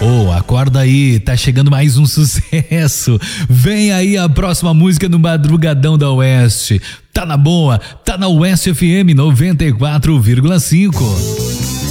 Oh, acorda aí, tá chegando mais um sucesso. Vem aí a próxima música no Madrugadão da Oeste. Tá na boa, tá na Oeste FM 94,5.